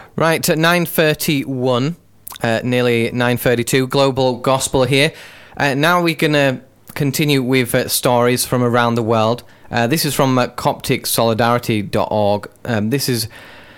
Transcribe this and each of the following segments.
Right, at 9:31, nearly 9:32, Global Gospel here. Now we're going to continue with stories from around the world. This is from CopticSolidarity.org. This is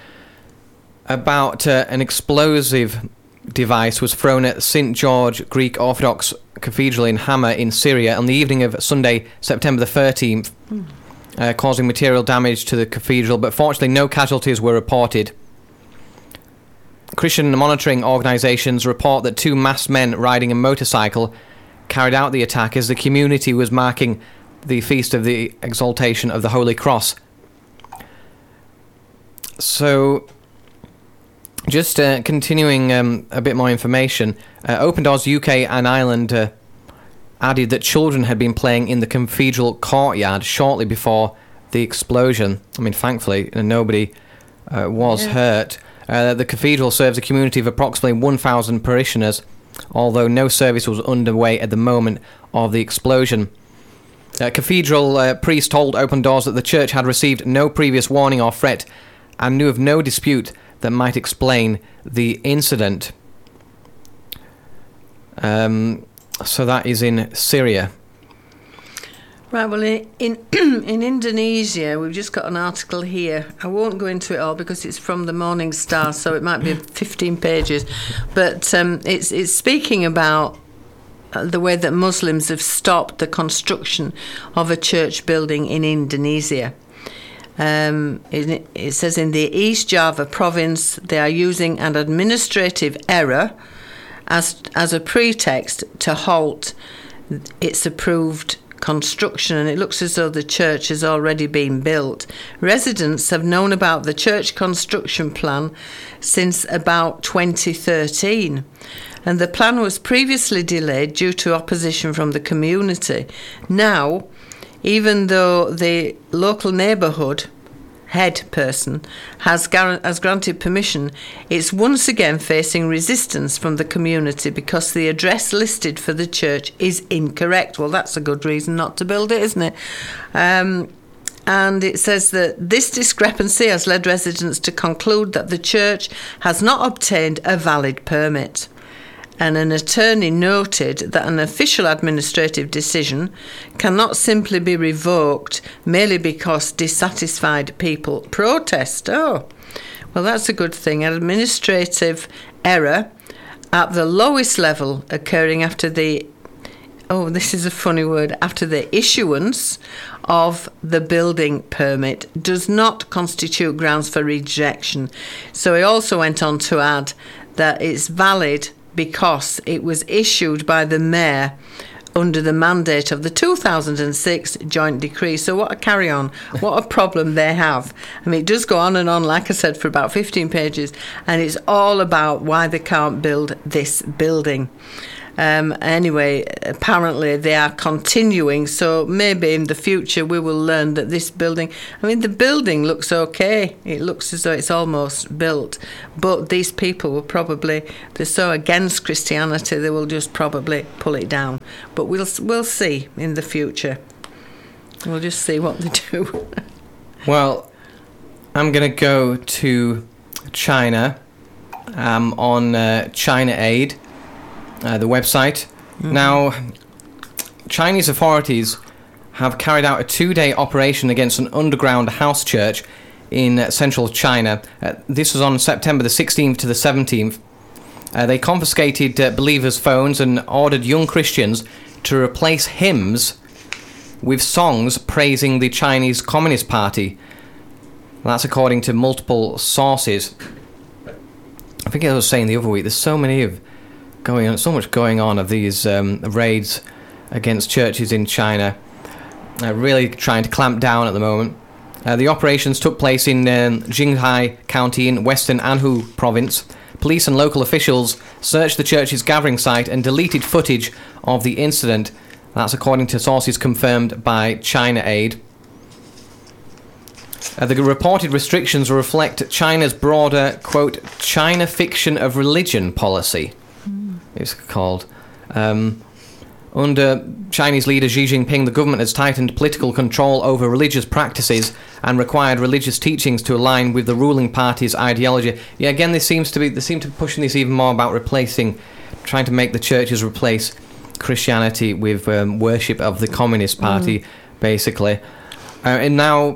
about an explosive device was thrown at St. George Greek Orthodox Cathedral in Hama in Syria on the evening of Sunday, September the 13th, causing material damage to the cathedral, but fortunately no casualties were reported. Christian monitoring organisations report that two masked men riding a motorcycle carried out the attack as the community was marking the Feast of the Exaltation of the Holy Cross. So, just continuing a bit more information, Open Doors UK and Ireland added that children had been playing in the cathedral courtyard shortly before the explosion. I mean, thankfully, nobody was hurt. The cathedral serves a community of approximately 1,000 parishioners, although no service was underway at the moment of the explosion. Cathedral priest told Open Doors that the church had received no previous warning or threat and knew of no dispute that might explain the incident. So that is in Syria. Right, well, in Indonesia, we've just got an article here. I won't go into it all because it's from the Morning Star, so it might be 15 pages. But it's speaking about the way that Muslims have stopped the construction of a church building in Indonesia. It says in the East Java province, they are using an administrative error as a pretext to halt its approved construction, and it looks as though the church has already been built. Residents have known about the church construction plan since about 2013, and the plan was previously delayed due to opposition from the community. Now, even though the local neighbourhood head person has granted permission, it's once again facing resistance from the community because the address listed for the church is incorrect. Well, that's a good reason not to build it, isn't it? And it says that this discrepancy has led residents to conclude that the church has not obtained a valid permit. And an attorney noted that an official administrative decision cannot simply be revoked merely because dissatisfied people protest. Oh, well, that's a good thing. An administrative error at the lowest level occurring after the, this is a funny word, after the issuance of the building permit does not constitute grounds for rejection. So he also went on to add that it's valid because it was issued by the mayor under the mandate of the 2006 joint decree. So what a carry on, what a problem they have. I mean, it does go on and on, like I said, for about 15 pages, and it's all about why they can't build this building. Anyway, apparently they are continuing, so maybe in the future we will learn that this building, I mean, the building looks okay. It looks as though it's almost built, but these people will probably, they're so against Christianity, they will just probably pull it down. But we'll see in the future. We'll just see what they do. Well, I'm going to go to China on China Aid. The website. Mm-hmm. Now, Chinese authorities have carried out a 2-day operation against an underground house church in central China. This was on September the 16th to the 17th. They confiscated believers' phones and ordered young Christians to replace hymns with songs praising the Chinese Communist Party. That's according to multiple sources. I think I was saying the other week, there's so much going on of these raids against churches in China, really trying to clamp down at the moment. The operations took place in Qinghai County in western Anhui province. Police and local officials searched the church's gathering site and deleted footage of the incident. That's according to sources confirmed by China Aid. The reported restrictions reflect China's broader, quote, China fiction of religion policy. It's called. Under Chinese leader Xi Jinping, the government has tightened political control over religious practices and required religious teachings to align with the ruling party's ideology. Yeah, again, they seem to be pushing this even more about trying to make the churches replace Christianity with worship of the Communist Party, basically. And now,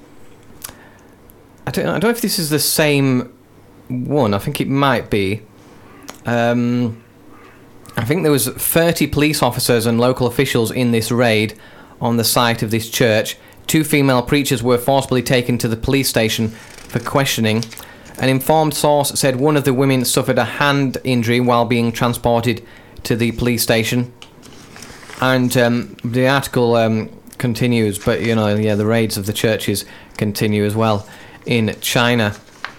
I don't know if this is the same one. I think it might be. I think there was 30 police officers and local officials in this raid on the site of this church. 2 female preachers were forcibly taken to the police station for questioning. An informed source said one of the women suffered a hand injury while being transported to the police station. And the article continues, but the raids of the churches continue as well in China.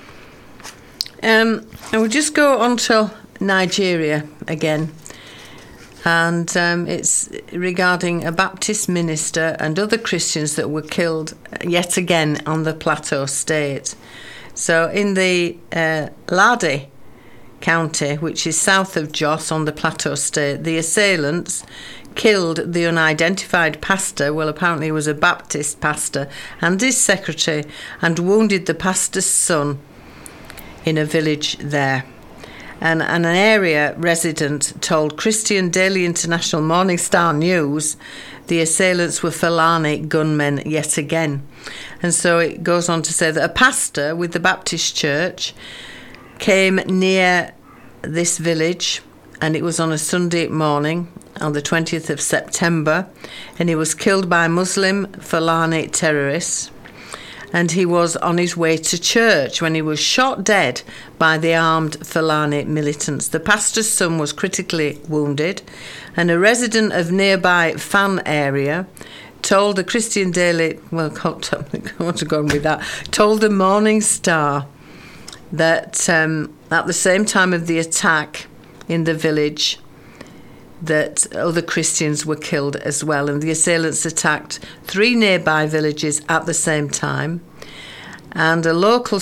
And we'll just go on to Nigeria again. And it's regarding a Baptist minister and other Christians that were killed yet again on the Plateau State. So in the Ladi County, which is south of Jos on the Plateau State, the assailants killed the unidentified pastor, well, apparently he was a Baptist pastor, and his secretary, and wounded the pastor's son in a village there. And an area resident told Christian Daily International Morning Star News the assailants were Fulani gunmen yet again. And so it goes on to say that a pastor with the Baptist church came near this village, and it was on a Sunday morning on the 20th of September, and he was killed by Muslim Fulani terrorists. And he was on his way to church when he was shot dead by the armed Fulani militants. The pastor's son was critically wounded, and a resident of nearby Fan area told the Christian Daily, well, I want to go on with that, told the Morning Star that at the same time of the attack in the village, that other Christians were killed as well, and the assailants attacked 3 nearby villages at the same time, and local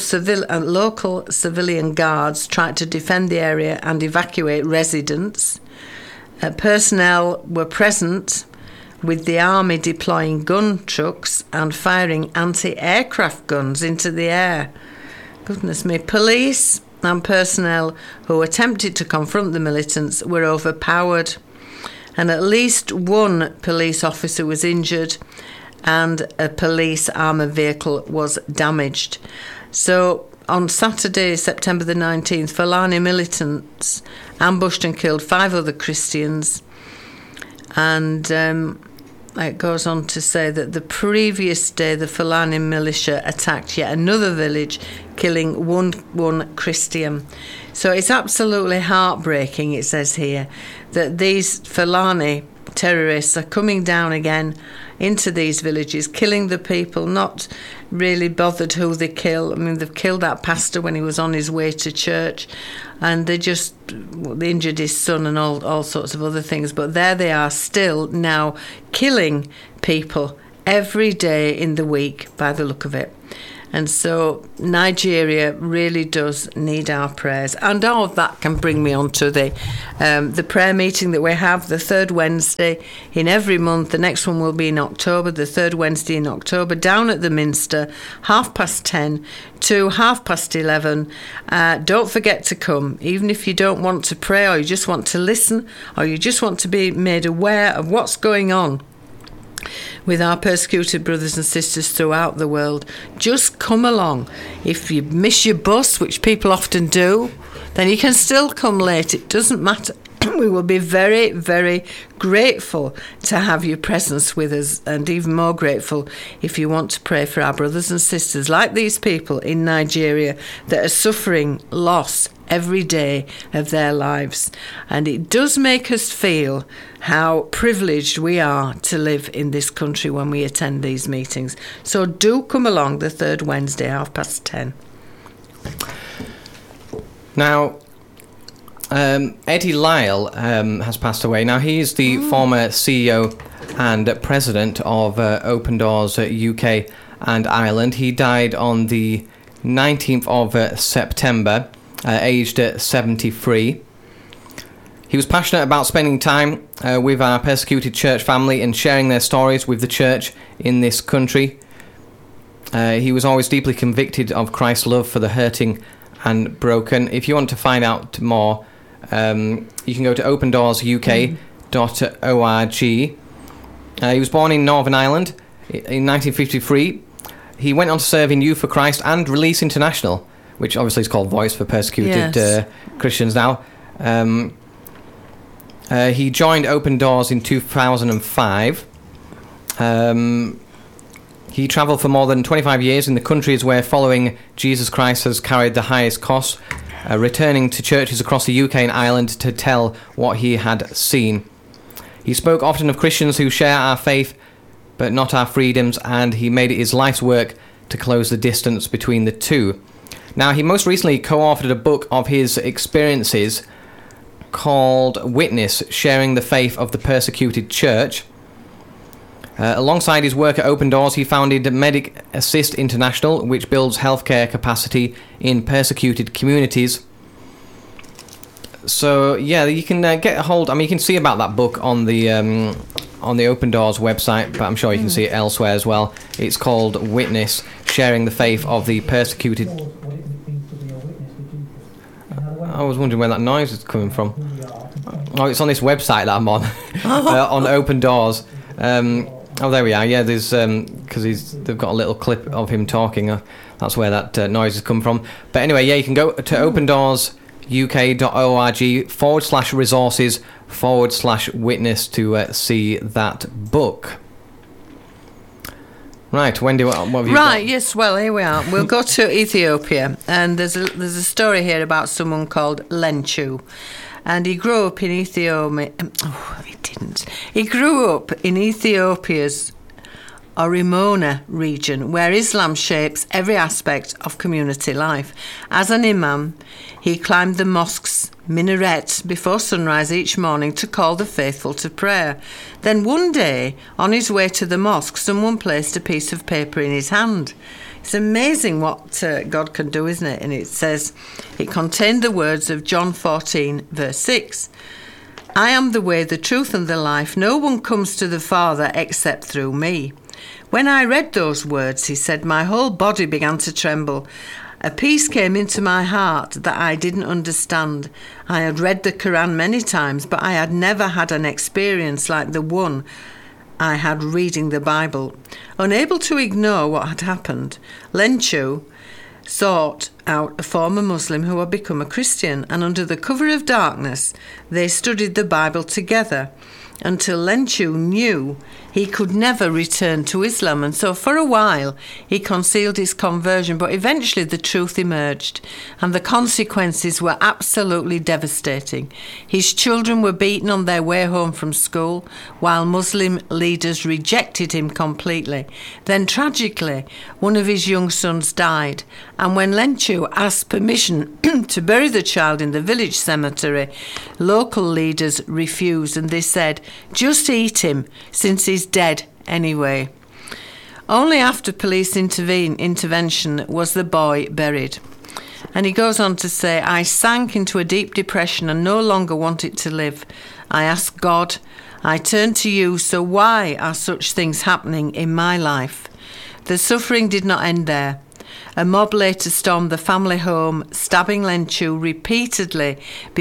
civilian guards tried to defend the area and evacuate residents. Personnel were present, with the army deploying gun trucks and firing anti-aircraft guns into the air. Goodness me. Police and personnel who attempted to confront the militants were overpowered, and at least 1 police officer was injured and a police armoured vehicle was damaged. So on Saturday, September the 19th, Fulani militants ambushed and killed 5 other Christians, and it goes on to say that the previous day the Fulani militia attacked yet another village, killing one Christian. So it's absolutely heartbreaking, it says here, that these Fulani terrorists are coming down again into these villages, killing the people, not really bothered who they kill. I mean, they've killed that pastor when he was on his way to church, and they injured his son and all sorts of other things. But there they are still now killing people every day in the week by the look of it. And so Nigeria really does need our prayers. And all of that can bring me on to the prayer meeting that we have the 3rd Wednesday in every month. The next one will be in October, the 3rd Wednesday in October, down at the Minster, 10:30 to 11:30. Don't forget to come, even if you don't want to pray, or you just want to listen, or you just want to be made aware of what's going on with our persecuted brothers and sisters throughout the world. Just come along. If you miss your bus, which people often do, then you can still come late. It doesn't matter. We will be very, very grateful to have your presence with us, and even more grateful if you want to pray for our brothers and sisters like these people in Nigeria that are suffering loss every day of their lives. And it does make us feel how privileged we are to live in this country when we attend these meetings. So do come along the 3rd Wednesday, 10:30. Now, Eddie Lyle has passed away. Now, he is the former CEO and president of Open Doors UK and Ireland. He died on the 19th of September, aged 73. He was passionate about spending time with our persecuted church family and sharing their stories with the church in this country. He was always deeply convicted of Christ's love for the hurting and broken. If you want to find out more, you can go to opendoorsuk.org. He was born in Northern Ireland in 1953. He went on to serve in Youth for Christ and Release International, which obviously is called Voice for Persecuted Christians now. He joined Open Doors in 2005. He travelled for more than 25 years in the countries where following Jesus Christ has carried the highest costs, returning to churches across the UK and Ireland to tell what he had seen. He spoke often of Christians who share our faith but not our freedoms, and he made it his life's work to close the distance between the two. Now, he most recently co-authored a book of his experiences called Witness, Sharing the Faith of the Persecuted Church. Alongside his work at Open Doors, he founded Medic Assist International, which builds healthcare capacity in persecuted communities. So, yeah, you can get a hold... I mean, you can see about that book on the Open Doors website, but I'm sure you can see it elsewhere as well. It's called Witness, Sharing the Faith of the Persecuted... I was wondering where that noise is coming from. Oh, it's on this website that I'm on, on Open Doors. Oh, there we are. Yeah, there's because they've got a little clip of him talking. That's where that noise has come from. But anyway, yeah, you can go to opendoorsuk.org/resources/witness to see that book. Right, Wendy, what have you got? Right, yes, well, here we are. We'll go to Ethiopia, and there's a story here about someone called Lenchu. And he grew up in Ethiopia. He didn't. He grew up in Ethiopia's Oromia region, where Islam shapes every aspect of community life. As an imam, he climbed the mosque's minaret before sunrise each morning to call the faithful to prayer. Then one day, on his way to the mosque, someone placed a piece of paper in his hand. It's amazing what God can do, isn't it? And it says, it contained the words of John 14, verse 6. I am the way, the truth and the life. No one comes to the Father except through me. When I read those words, he said, my whole body began to tremble. A peace came into my heart that I didn't understand. I had read the Quran many times, but I had never had an experience like the one I had reading the Bible. Unable to ignore what had happened, Lenchu sought out a former Muslim who had become a Christian, and under the cover of darkness, they studied the Bible together until Lenchu knew he could never return to Islam. And so for a while he concealed his conversion, but eventually the truth emerged and the consequences were absolutely devastating. His children were beaten on their way home from school while Muslim leaders rejected him completely. Then tragically, one of his young sons died, and when Lenchu asked permission to bury the child in the village cemetery, local leaders refused, and they said, just eat him since he's dead anyway. Only after police intervention was the boy buried. And he goes on to say, I sank into a deep depression and no longer wanted to live. I asked God, I turned to you, so why are such things happening in my life? The suffering did not end there. A mob later stormed the family home, stabbing Lenchu repeatedly